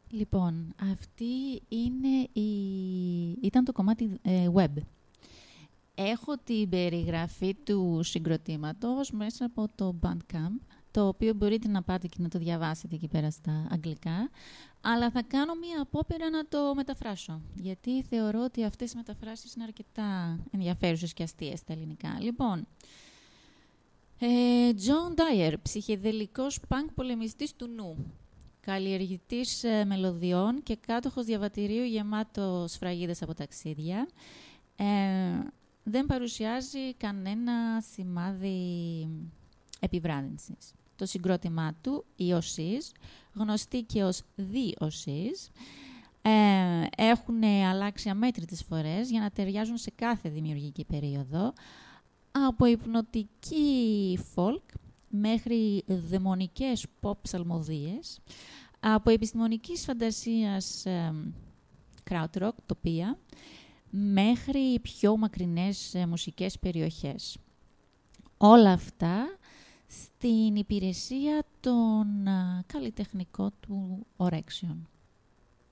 Λοιπόν, αυτή ήταν το κομμάτι web. Έχω την περιγραφή του συγκροτήματος μέσα από το Bandcamp, το οποίο μπορείτε να πάτε και να το διαβάσετε εκεί πέρα στα αγγλικά, αλλά θα κάνω μία απόπειρα να το μεταφράσω, γιατί θεωρώ ότι αυτές οι μεταφράσεις είναι αρκετά ενδιαφέρουσες και αστείες στα ελληνικά. Λοιπόν, John Dyer, ψυχεδελικός πανκ πολεμιστής του νου, καλλιεργητής μελωδιών και κάτοχος διαβατηρίου γεμάτο σφραγίδες από ταξίδια. Δεν παρουσιάζει κανένα σημάδι επιβράδυνσης. Το συγκρότημά του, οι Οσείς, γνωστοί και ως The Οσείς, έχουν αλλάξει αμέτρητες φορές για να ταιριάζουν σε κάθε δημιουργική περίοδο, από υπνοτική folk μέχρι δαιμονικές pop ψαλμοδίες, από επιστημονικής φαντασίας krautrock, τοπία, μέχρι πιο μακρινές μουσικές περιοχές. Όλα αυτά στην υπηρεσία των καλλιτεχνικών του ορέξεων.